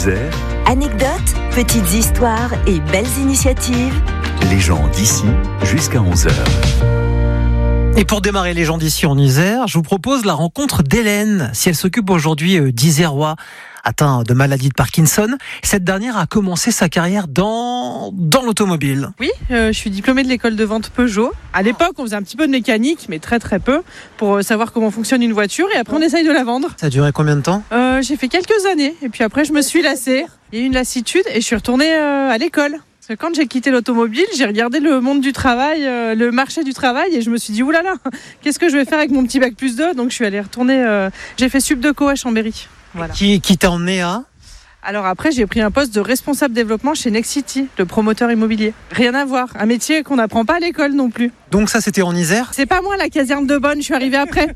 Isère, Anecdotes, petites histoires et belles initiatives. les gens d'ici jusqu'à 11h. Et pour démarrer les gens d'ici en Isère, je vous propose la rencontre d'Hélène. Si elle s'occupe aujourd'hui d'Isérois atteints de maladie de Parkinson, cette dernière a commencé sa carrière dans l'automobile. Oui, je suis diplômée de l'école de vente Peugeot. À l'époque, on faisait un petit peu de mécanique, mais très très peu, pour savoir comment fonctionne une voiture, et après on essaye de la vendre. Ça a duré combien de temps ? J'ai fait quelques années, et puis après je me suis lassée. Il y a eu une lassitude, et je suis retournée à l'école. Parce que quand j'ai quitté l'automobile, j'ai regardé le monde du travail, le marché du travail, et je me suis dit, oulala, qu'est-ce que je vais faire avec mon petit bac plus 2 ? Donc je suis allée retourner, j'ai fait Sup de Co à Chambéry. Voilà. Qui t'a emmené à ? Alors après, j'ai pris un poste de responsable développement chez Nexity, le promoteur immobilier. Rien à voir, un métier qu'on n'apprend pas à l'école non plus. Donc ça, c'était en Isère ? C'est pas moi la caserne de Bonne, je suis arrivée après.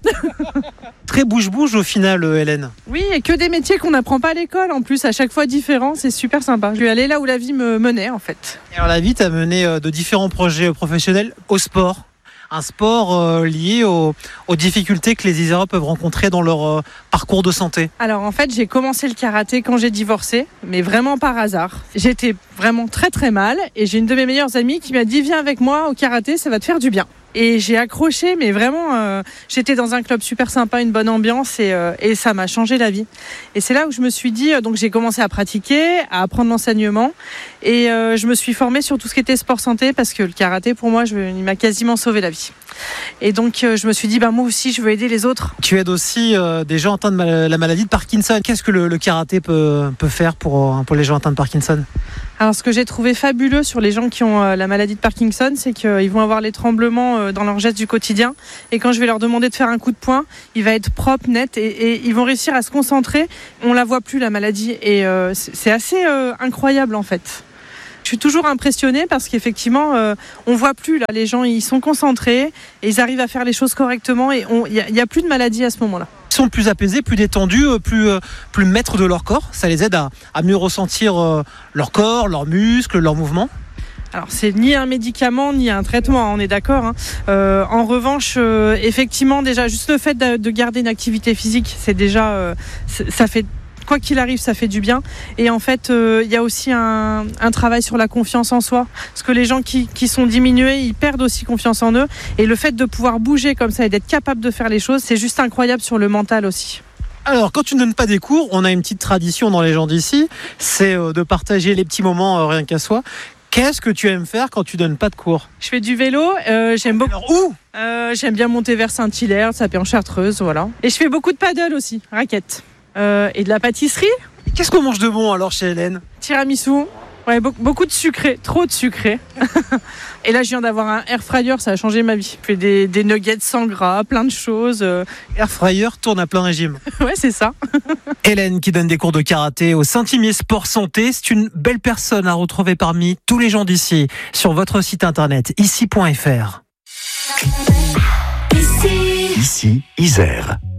Très bouge-bouge au final, Hélène. Oui, et que des métiers qu'on n'apprend pas à l'école en plus, à chaque fois différents, c'est super sympa. Je suis allée là où la vie me menait en fait. Et alors la vie t'a mené de différents projets professionnels au sport. Un sport lié aux difficultés que les Isérois peuvent rencontrer dans leur parcours de santé. Alors en fait, j'ai commencé le karaté quand j'ai divorcé, mais vraiment par hasard. J'étais vraiment très très mal et j'ai une de mes meilleures amies qui m'a dit « Viens avec moi au karaté, ça va te faire du bien ». Et j'ai accroché, mais vraiment, j'étais dans un club super sympa, une bonne ambiance et ça m'a changé la vie. Et c'est là où je me suis dit, donc j'ai commencé à pratiquer, à apprendre l'enseignement et je me suis formée sur tout ce qui était sport santé parce que le karaté, pour moi, il m'a quasiment sauvé la vie. Et donc je me suis dit, moi aussi, je veux aider les autres. Tu aides aussi des gens atteints de la maladie de Parkinson. Qu'est-ce que le karaté peut faire pour les gens atteints de Parkinson ? Alors ce que j'ai trouvé fabuleux sur les gens qui ont la maladie de Parkinson, c'est qu'ils vont avoir les tremblements dans leurs gestes du quotidien. Et quand je vais leur demander de faire un coup de poing, il va être propre, net et ils vont réussir à se concentrer. On la voit plus la maladie et c'est assez incroyable en fait. Je suis toujours impressionnée parce qu'effectivement, on voit plus là. Les gens, ils sont concentrés et ils arrivent à faire les choses correctement et il y a plus de maladie à ce moment-là. Ils sont plus apaisés, plus détendus, plus maîtres de leur corps. Ça les aide à mieux ressentir leur corps, leurs muscles, leurs mouvements. Alors c'est ni un médicament ni un traitement, on est d'accord. En revanche, effectivement, déjà juste le fait de garder une activité physique, c'est déjà, ça fait. Quoi qu'il arrive, ça fait du bien. Et en fait, il y a aussi un travail sur la confiance en soi. Parce que les gens qui sont diminués, ils perdent aussi confiance en eux. Et le fait de pouvoir bouger comme ça et d'être capable de faire les choses, c'est juste incroyable sur le mental aussi. Alors, quand tu ne donnes pas des cours, on a une petite tradition dans les gens d'ici, c'est de partager les petits moments rien qu'à soi. Qu'est-ce que tu aimes faire quand tu donnes pas de cours ? Je fais du vélo, j'aime beaucoup. Alors, où ? J'aime bien monter vers Saint-Hilaire, taper en Chartreuse, voilà. Et je fais beaucoup de paddle aussi, raquettes. Et de la pâtisserie. Qu'est-ce qu'on mange de bon alors chez Hélène ? Tiramisu. Ouais, beaucoup de sucré, trop de sucré. Et là, je viens d'avoir un air fryer, ça a changé ma vie. Je fais des nuggets sans gras, plein de choses. Air fryer tourne à plein régime. Ouais, c'est ça. Hélène qui donne des cours de karaté au Saint-Imier Sport Santé, c'est une belle personne à retrouver parmi tous les gens d'ici sur votre site internet ici.fr. Ici, Isère.